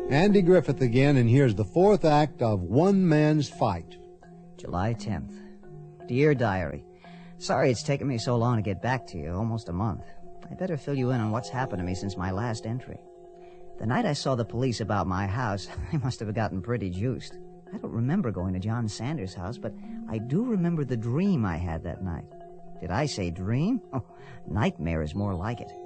Andy Griffith again, and here's the fourth act of One Man's Fight. July 10th. Dear Diary, sorry it's taken me so long to get back to you, almost a month. I better fill you in on what's happened to me since my last entry. The night I saw the police about my house, I must have gotten pretty juiced. I don't remember going to John Sanders' house, but I do remember the dream I had that night. Did I say dream? Oh, nightmare is more like it.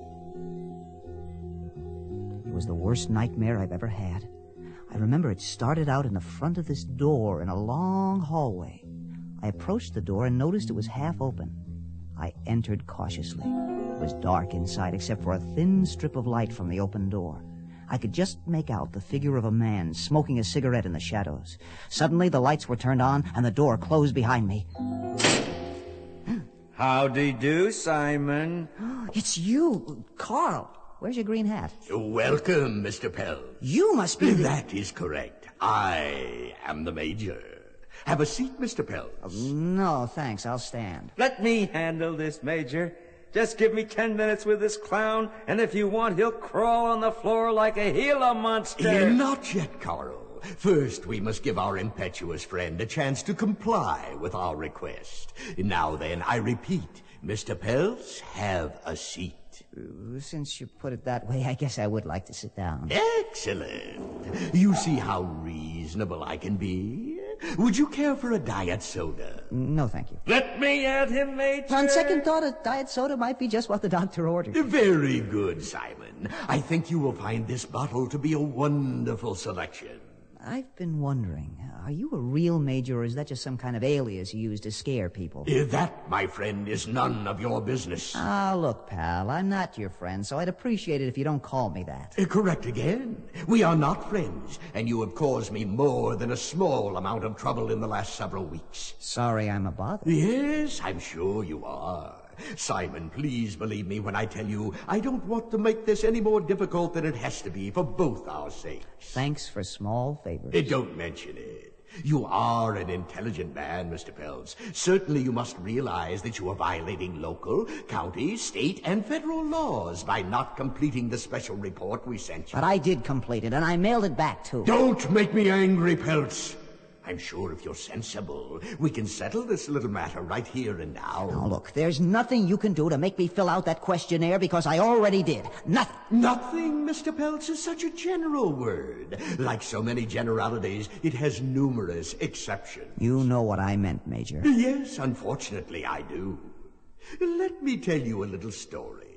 It was the worst nightmare I've ever had. I remember it started out in the front of this door in a long hallway. I approached the door and noticed it was half open. I entered cautiously. It was dark inside except for a thin strip of light from the open door. I could just make out the figure of a man smoking a cigarette in the shadows. Suddenly the lights were turned on and the door closed behind me. Howdy do, Simon. It's you, Carl. Where's your green hat? Welcome, Mr. Pell. You must be That is correct. I am the Major. Have a seat, Mr. Pell. No, thanks. I'll stand. Let me handle this, Major. Just give me 10 minutes with this clown, and if you want, he'll crawl on the floor like a Gila monster. Not yet, Carl. First, we must give our impetuous friend a chance to comply with our request. Now then, I repeat, Mr. Peltz, have a seat. Since you put it that way, I guess I would like to sit down. Excellent. You see how reasonable I can be? Would you care for a diet soda? No, thank you. Let me at him, Major. On second thought, a diet soda might be just what the doctor ordered. Very good, Simon. I think you will find this bottle to be a wonderful selection. I've been wondering, are you a real major or is that just some kind of alias you use to scare people? That, my friend, is none of your business. Look, pal, I'm not your friend, so I'd appreciate it if you don't call me that. Correct again. We are not friends, and you have caused me more than a small amount of trouble in the last several weeks. Sorry I'm a bother. Yes, I'm sure you are. Simon, please believe me when I tell you I don't want to make this any more difficult than it has to be for both our sakes. Thanks for small favors. Don't mention it. You are an intelligent man, Mr. Peltz. Certainly you must realize that you are violating local, county, state, and federal laws by not completing the special report we sent you. But I did complete it, and I mailed it back, too. Don't make me angry, Peltz. I'm sure if you're sensible, we can settle this little matter right here and now. Now, look, there's nothing you can do to make me fill out that questionnaire because I already did. Nothing. Nothing, Mr. Peltz, is such a general word. Like so many generalities, it has numerous exceptions. You know what I meant, Major. Yes, unfortunately, I do. Let me tell you a little story.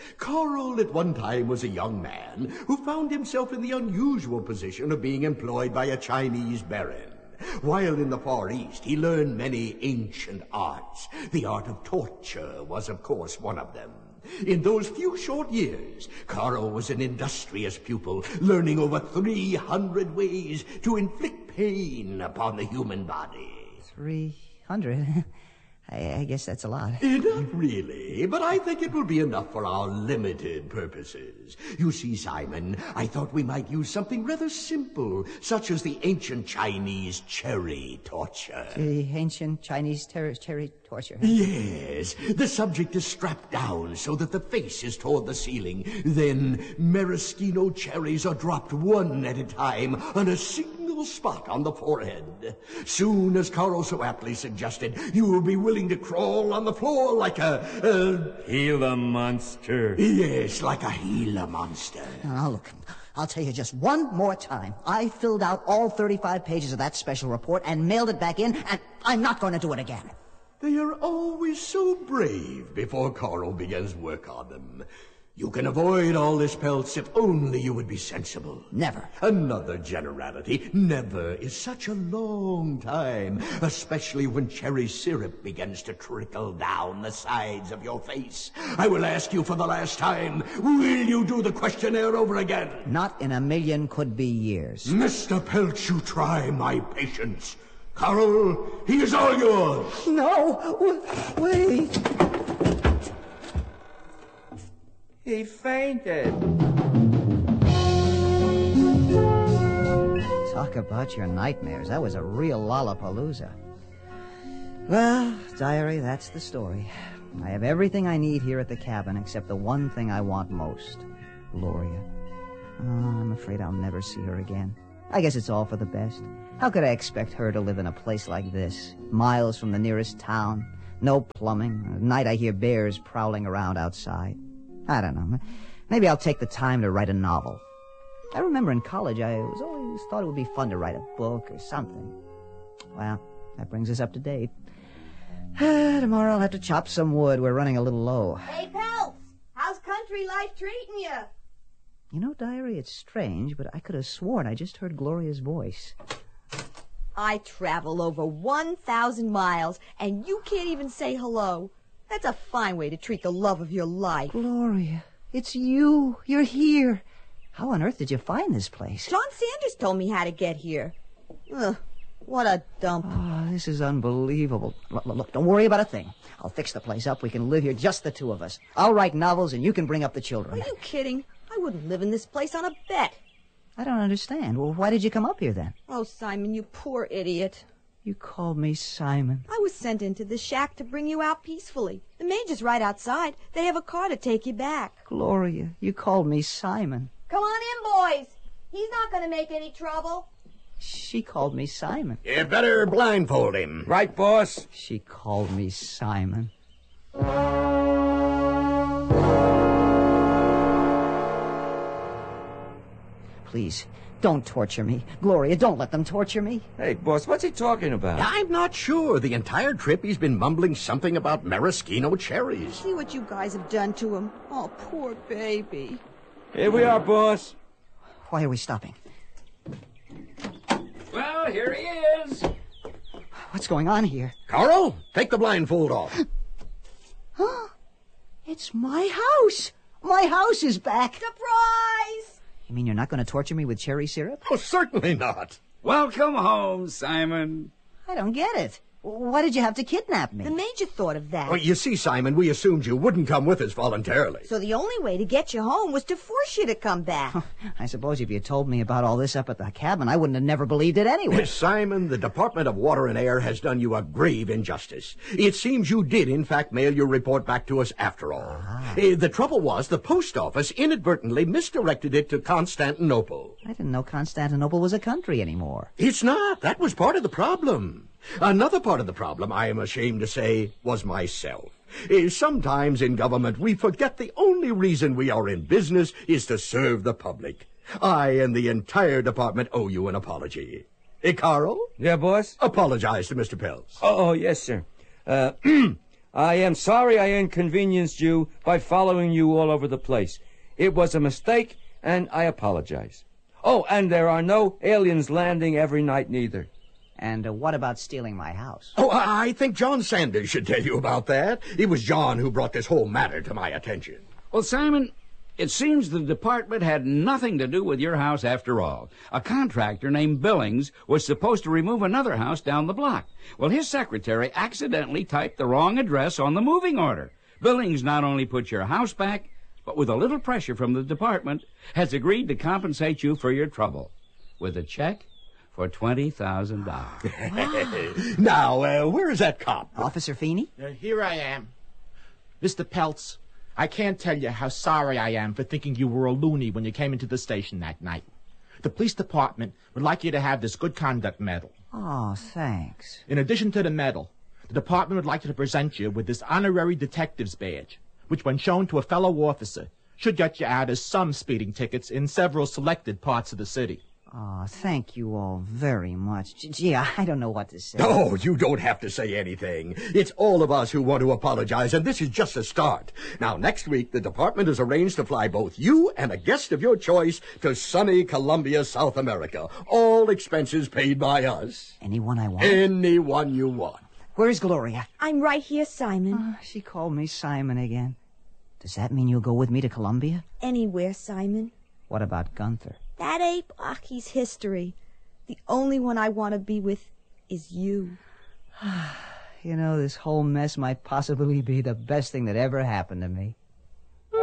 Carl at one time was a young man who found himself in the unusual position of being employed by a Chinese baron. While in the Far East, he learned many ancient arts. The art of torture was, of course, one of them. In those few short years, Carl was an industrious pupil, learning over 300 ways to inflict pain upon the human body. 300? I guess that's a lot. Not really, but I think it will be enough for our limited purposes. You see, Simon, I thought we might use something rather simple, such as the ancient Chinese cherry torture. The ancient Chinese cherry torture? Yes. The subject is strapped down so that the face is toward the ceiling. Then maraschino cherries are dropped one at a time on a single spot on the forehead. Soon, as Carl so aptly suggested, you will be willing to crawl on the floor like a Gila monster. Yes, like a Gila monster. Now, look, I'll tell you just one more time. I filled out all 35 pages of that special report and mailed it back in, and I'm not going to do it again. They are always so brave before Carl begins work on them. You can avoid all this, Peltz, if only you would be sensible. Never. Another generality. Never is such a long time, especially when cherry syrup begins to trickle down the sides of your face. I will ask you for the last time, will you do the questionnaire over again? Not in a million could-be years. Mr. Peltz, you try my patience. Carl, he is all yours. No, wait. He fainted. Talk about your nightmares. That was a real Lollapalooza. Well, diary, that's the story. I have everything I need here at the cabin except the one thing I want most. Gloria. Oh, I'm afraid I'll never see her again. I guess it's all for the best. How could I expect her to live in a place like this, miles from the nearest town? No plumbing. At night I hear bears prowling around outside. I don't know. Maybe I'll take the time to write a novel. I remember in college I always thought it would be fun to write a book or something. Well, that brings us up to date. Tomorrow I'll have to chop some wood. We're running a little low. Hey, Peltz! How's country life treating you? You know, Diary, it's strange, but I could have sworn I just heard Gloria's voice. I travel over 1,000 miles, and you can't even say hello. That's a fine way to treat the love of your life. Gloria, it's you. You're here. How on earth did you find this place? John Sanders told me how to get here. Ugh, what a dump. Oh, this is unbelievable. Look, don't worry about a thing. I'll fix the place up. We can live here, just the two of us. I'll write novels, and you can bring up the children. Are you kidding? I wouldn't live in this place on a bet. I don't understand. Well, why did you come up here, then? Oh, Simon, you poor idiot. You called me Simon. I was sent into the shack to bring you out peacefully. The major's right outside. They have a car to take you back. Gloria, you called me Simon. Come on in, boys. He's not going to make any trouble. She called me Simon. You better blindfold him. Right, boss? She called me Simon. Please, don't torture me. Gloria, don't let them torture me. Hey, boss, what's he talking about? I'm not sure. The entire trip he's been mumbling something about maraschino cherries. See what you guys have done to him. Oh, poor baby. Here we are, boss. Why are we stopping? Well, here he is. What's going on here? Carl, take the blindfold off. It's my house. My house is back. Surprise! You mean you're not going to torture me with cherry syrup? Oh, certainly not. Welcome home, Simon. I don't get it. Why did you have to kidnap me? The major thought of that. Well, you see, Simon, we assumed you wouldn't come with us voluntarily. So the only way to get you home was to force you to come back. I suppose if you had told me about all this up at the cabin, I wouldn't have never believed it anyway. Simon, the Department of Water and Air has done you a grave injustice. It seems you did, in fact, mail your report back to us after all. The trouble was the post office inadvertently misdirected it to Constantinople. I didn't know Constantinople was a country anymore. It's not. That was part of the problem. Another part of the problem, I am ashamed to say, was myself. Sometimes in government we forget the only reason we are in business is to serve the public. I and the entire department owe you an apology. Carl? Yeah, boss? Apologize to Mr. Peltz. Oh, yes, sir. I am sorry I inconvenienced you by following you all over the place. It was a mistake, and I apologize. Oh, and there are no aliens landing every night, neither. And what about stealing my house? Oh, I think John Sanders should tell you about that. It was John who brought this whole matter to my attention. Well, Simon, it seems the department had nothing to do with your house after all. A contractor named Billings was supposed to remove another house down the block. Well, his secretary accidentally typed the wrong address on the moving order. Billings not only put your house back, but with a little pressure from the department, has agreed to compensate you for your trouble with a check for $20,000. Now, where is that cop? Officer Feeney? Here I am. Mr. Peltz, I can't tell you how sorry I am for thinking you were a loony when you came into the station that night. The police department would like you to have this good conduct medal. Oh, thanks. In addition to the medal, the department would like to present you with this honorary detective's badge, which when shown to a fellow officer, should get you out of some speeding tickets in several selected parts of the city. Oh, thank you all very much. Gee, I don't know what to say. Oh, you don't have to say anything. It's all of us who want to apologize, and this is just a start. Now, next week, the department has arranged to fly both you and a guest of your choice to sunny Colombia, South America. All expenses paid by us. Anyone I want? Anyone you want. Where's Gloria? I'm right here, Simon. She called me Simon again. Does that mean you'll go with me to Colombia? Anywhere, Simon. What about Gunther? That ape, he's history. The only one I want to be with is you. You know, this whole mess might possibly be the best thing that ever happened to me.